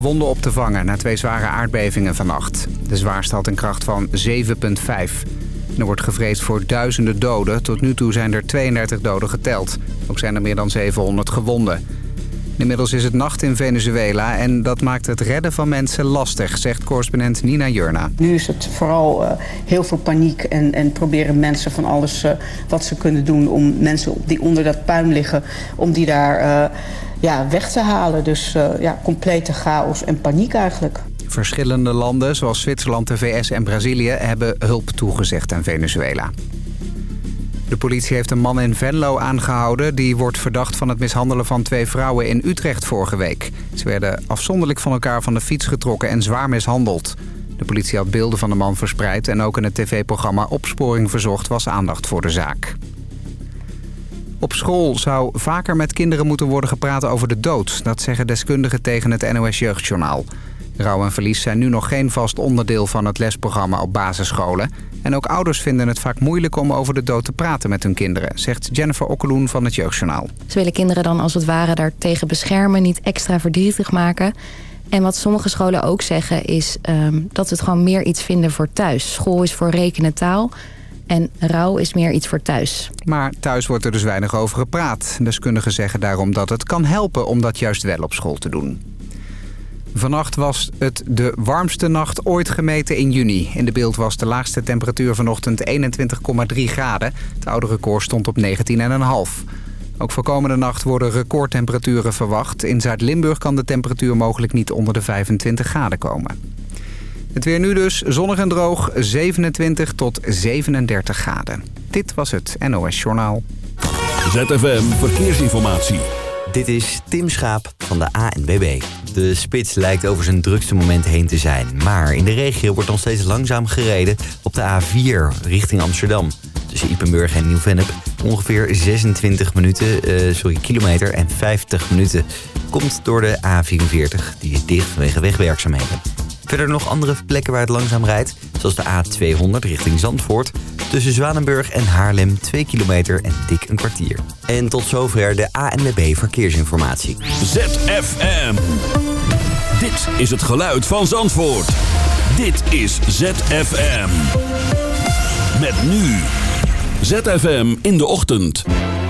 Wonden op te vangen na 2 zware aardbevingen vannacht. De zwaarste had een kracht van 7,5. Er wordt gevreesd voor duizenden doden. Tot nu toe zijn er 32 doden geteld. Ook zijn er meer dan 700 gewonden. Inmiddels is het nacht in Venezuela en dat maakt het redden van mensen lastig, zegt correspondent Nina Jurna. Nu is het vooral heel veel paniek en proberen mensen van alles wat ze kunnen doen om mensen die onder dat puin liggen, om die daar weg te halen. Dus complete chaos en paniek eigenlijk. Verschillende landen, zoals Zwitserland, de VS en Brazilië, hebben hulp toegezegd aan Venezuela. De politie heeft een man in Venlo aangehouden. Die wordt verdacht van het mishandelen van 2 vrouwen in Utrecht vorige week. Ze werden afzonderlijk van elkaar van de fiets getrokken en zwaar mishandeld. De politie had beelden van de man verspreid en ook in het tv-programma Opsporing Verzocht was aandacht voor de zaak. Op school zou vaker met kinderen moeten worden gepraat over de dood. Dat zeggen deskundigen tegen het NOS Jeugdjournaal. Rouw en verlies zijn nu nog geen vast onderdeel van het lesprogramma op basisscholen. En ook ouders vinden het vaak moeilijk om over de dood te praten met hun kinderen, zegt Jennifer Okkeloen van het Jeugdjournaal. Ze willen kinderen dan als het ware daartegen beschermen, niet extra verdrietig maken. En wat sommige scholen ook zeggen is dat ze het gewoon meer iets vinden voor thuis. School is voor rekenen taal en rouw is meer iets voor thuis. Maar thuis wordt er dus weinig over gepraat. Deskundigen zeggen daarom dat het kan helpen om dat juist wel op school te doen. Vannacht was het de warmste nacht ooit gemeten in juni. In de beeld was de laagste temperatuur vanochtend 21,3 graden. Het oude record stond op 19,5. Ook voor komende nacht worden recordtemperaturen verwacht. In Zuid-Limburg kan de temperatuur mogelijk niet onder de 25 graden komen. Het weer nu dus, zonnig en droog, 27 tot 37 graden. Dit was het NOS Journaal. ZFM Verkeersinformatie. Dit is Tim Schaap van de ANWB. De spits lijkt over zijn drukste moment heen te zijn. Maar in de regio wordt nog steeds langzaam gereden op de A4 richting Amsterdam. Tussen Ypenburg en Nieuw-Vennep ongeveer 26 kilometer en 50 minuten. Komt door de A44, die is dicht vanwege wegwerkzaamheden. Verder nog andere plekken waar het langzaam rijdt, zoals de A200 richting Zandvoort. Tussen Zwanenburg en Haarlem 2 kilometer en dik een kwartier. En tot zover de ANWB Verkeersinformatie. ZFM. Dit is het geluid van Zandvoort. Dit is ZFM. Met nu. ZFM in de ochtend.